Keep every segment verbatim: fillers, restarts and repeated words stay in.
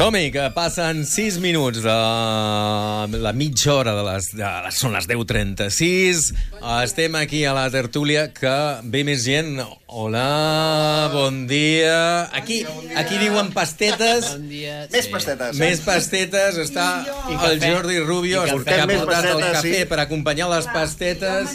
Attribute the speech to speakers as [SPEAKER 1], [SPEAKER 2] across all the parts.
[SPEAKER 1] Som-hi, que passen sis minuts de la mitja hora de les... De, són les deu trenta-sis. Estem aquí a la tertúlia, que ve més gent. Hola, bon dia. Aquí, aquí diuen pastetes.
[SPEAKER 2] Bon dia.
[SPEAKER 3] Més pastetes.
[SPEAKER 1] Més pastetes. Està el Jordi Rubio, que ha portat el cafè per acompanyar les pastetes.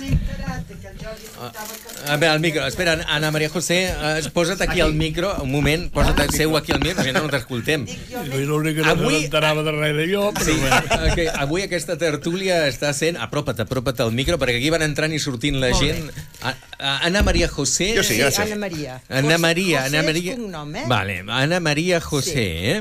[SPEAKER 1] A veure, el micro. Espera, Ana María José, eh, posa't aquí al micro, un moment, posa't seu aquí al micro, si no, no t'escoltem.
[SPEAKER 2] L'únic que no
[SPEAKER 1] Avui-
[SPEAKER 2] se n'enterava darrere jo, però
[SPEAKER 1] Sí,
[SPEAKER 2] bé.
[SPEAKER 1] okay. Avui aquesta tertúlia està sent... Apropa't, apropa't al micro, perquè aquí van entrant i sortint la gent. A, a, Ana María José...
[SPEAKER 3] Jo sí, gràcies.
[SPEAKER 4] Ana Maria.
[SPEAKER 1] Ana Maria,
[SPEAKER 4] José
[SPEAKER 1] Ana Maria...
[SPEAKER 4] és cognom, eh?
[SPEAKER 1] Vale, Ana Maria José, eh?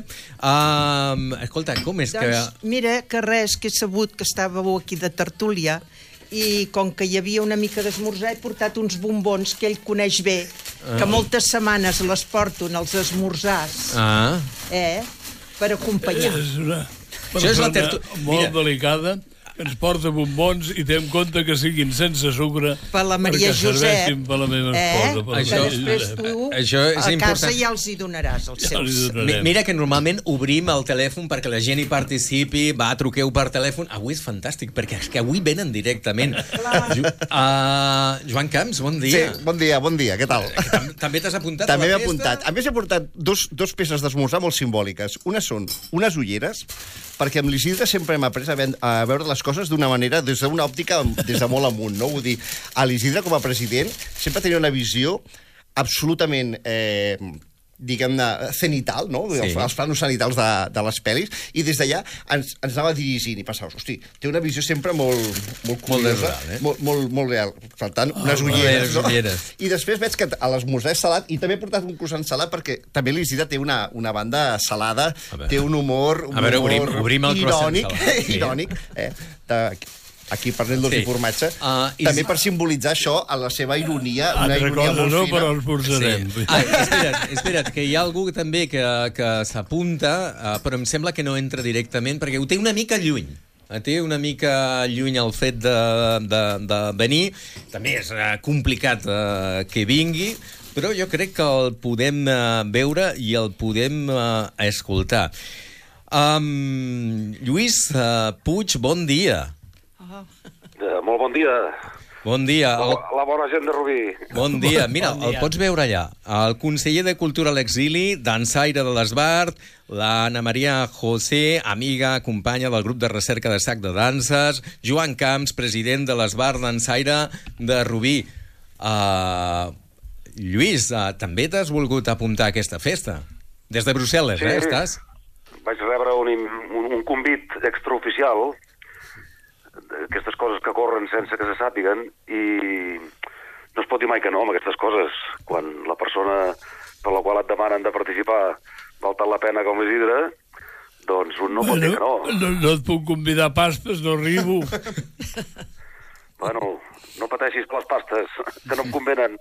[SPEAKER 1] Um, escolta, com és que...
[SPEAKER 4] Doncs mira, que res, que he sabut que estàveu aquí de tertúlia i com que hi havia una mica d'esmorzar he portat uns bombons que ell coneix bé, que moltes setmanes les porto en els esmorzars,
[SPEAKER 1] Ah,
[SPEAKER 4] eh? Per acompanyar.
[SPEAKER 2] És una
[SPEAKER 1] Això és la
[SPEAKER 2] persona
[SPEAKER 1] tertu-
[SPEAKER 2] molt
[SPEAKER 1] Mira.
[SPEAKER 2] delicada, que ens porta bombons i té en compte que siguin sense sucre
[SPEAKER 4] Per la Maria
[SPEAKER 2] perquè
[SPEAKER 4] Josep,
[SPEAKER 2] serveixin per la meva esposa. Per la
[SPEAKER 1] Això-
[SPEAKER 4] que
[SPEAKER 2] Maria
[SPEAKER 4] després
[SPEAKER 2] Josep.
[SPEAKER 4] tu
[SPEAKER 1] Això és
[SPEAKER 4] a casa
[SPEAKER 1] important.
[SPEAKER 4] ja els hi donaràs, els
[SPEAKER 2] Ja li
[SPEAKER 4] seus.
[SPEAKER 2] donarem.
[SPEAKER 1] mi- mira que normalment obrim el telèfon perquè la gent hi participi, va, truqueu per telèfon. Avui és fantàstic, perquè és que avui venen directament. Ju uh, Joan Camps, bon
[SPEAKER 3] Sí,
[SPEAKER 1] dia.
[SPEAKER 3] bon dia, bon dia, què tal?
[SPEAKER 1] Tam També t'has apuntat
[SPEAKER 3] També
[SPEAKER 1] a
[SPEAKER 3] m'he
[SPEAKER 1] la festa?
[SPEAKER 3] apuntat. A més, he portat dos, dos peces d'esmorzar molt simbòliques. Una són unes ulleres, perquè amb l'Isidre sempre hem après a, ven- a veure les coses d'una manera, des d'una òptica, des de molt amunt, no? Vull dir, a l'Isidre, com a president, sempre tenia una visió absolutament... Eh, diguem-ne, cenital, no?
[SPEAKER 1] Sí.
[SPEAKER 3] Els, els planos sanitals de, de les pel·lis, i des d'allà ens, ens anava dirigint i pensaves, hosti, té una visió sempre molt, molt curiosa,
[SPEAKER 1] real, eh?
[SPEAKER 3] molt, molt, molt real. Per tant, unes
[SPEAKER 1] Ah,
[SPEAKER 3] ulleres,
[SPEAKER 1] unes
[SPEAKER 3] no?
[SPEAKER 1] ulleres.
[SPEAKER 3] I després veig que a l'esmorzar és salat, i també he portat un croissant salat perquè també l'Isidre té una, una banda salada,
[SPEAKER 1] A veure.
[SPEAKER 3] té un humor, un
[SPEAKER 1] A veure,
[SPEAKER 3] humor
[SPEAKER 1] obrim- obrim el croissant
[SPEAKER 3] irònic,
[SPEAKER 1] salat, sí.
[SPEAKER 3] irònic, eh? De, aquí parlem d'os
[SPEAKER 1] Sí.
[SPEAKER 3] i formatge,
[SPEAKER 1] Ah, i-
[SPEAKER 3] també per simbolitzar això, a la seva ironia, una
[SPEAKER 2] Altra
[SPEAKER 3] ironia
[SPEAKER 2] cosa
[SPEAKER 3] molt
[SPEAKER 2] no,
[SPEAKER 3] fina.
[SPEAKER 2] però els portarem.
[SPEAKER 1] Sí. Ah, espera't, espera't, que hi ha algú també que, que s'apunta, uh, però em sembla que no entra directament, perquè ho té una mica lluny. Eh, Té una mica lluny el fet de, de, de venir. També és uh, complicat uh, que vingui, però jo crec que el podem uh, veure i el podem uh, escoltar. Um, Lluís uh, Puig, bon dia.
[SPEAKER 5] Eh, molt bon dia.
[SPEAKER 1] Bon dia.
[SPEAKER 5] La,
[SPEAKER 1] El...
[SPEAKER 5] la bona gent de Rubí.
[SPEAKER 1] Bon dia. Mira,
[SPEAKER 2] Bon dia.
[SPEAKER 1] el pots veure allà. El conseller de Cultura a l'exili, dansaire de l'Esbart, l'Anna Maria José, amiga, companya del grup de recerca de Sac de Danses, Joan Camps, president de l'Esbart dansaire de Rubí. Uh, Lluís, uh, també t'has volgut apuntar a aquesta festa? Des de Brussel·les,
[SPEAKER 5] Sí.
[SPEAKER 1] eh, estàs?
[SPEAKER 5] Vaig rebre un, un, un convit extraoficial, aquestes coses que corren sense que se sàpiguen, i no es pot dir mai que no amb aquestes coses. Quan la persona per la qual et demanen de participar val tant la pena com l'Isidre, doncs un no pot dir que no.
[SPEAKER 2] no, no et puc convidar a pastes, no arribo.
[SPEAKER 5] Bueno, no pateixis per les pastes, que no em convenen.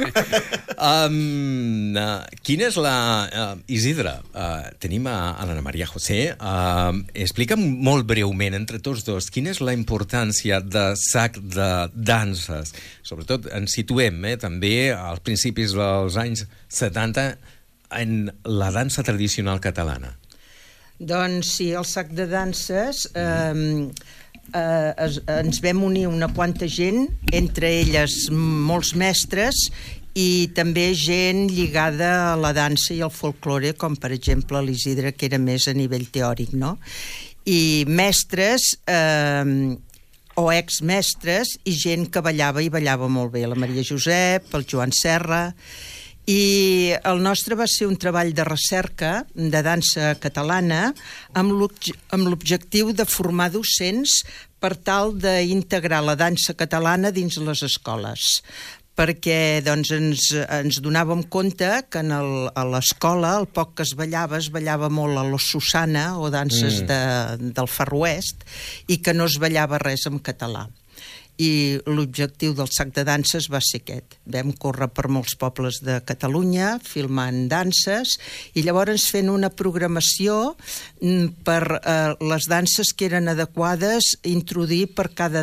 [SPEAKER 1] Um, uh, quina és la... Uh, Isidre, uh, tenim a, a l'Anna Maria José. Uh, explica'm molt breument, entre tots dos, quina és la importància de Sac de Danses? Sobretot ens situem, eh, també, als principis dels anys setanta, en la dansa tradicional catalana.
[SPEAKER 4] Doncs sí, el Sac de Danses... Eh, eh, es, ens vam unir una quanta gent, entre elles molts mestres i també gent lligada a la dansa i al folklore, com per exemple l'Isidre, que era més a nivell teòric, no? I mestres eh, o exmestres i gent que ballava i ballava molt bé, la Maria Josep, el Joan Serra. I el nostre va ser un treball de recerca de dansa catalana amb l'objectiu de formar docents per tal d'integrar la dansa catalana dins les escoles, perquè doncs, ens, ens donàvem compte que en el, a l'escola el poc que es ballava, es ballava molt a la Susana o danses mm. de, del Far West, i que no es ballava res en català. I l'objectiu del Sac de Danses va ser aquest. Vam córrer per molts pobles de Catalunya filmant danses i llavors fent una programació per eh, les danses que eren adequades introduir per cada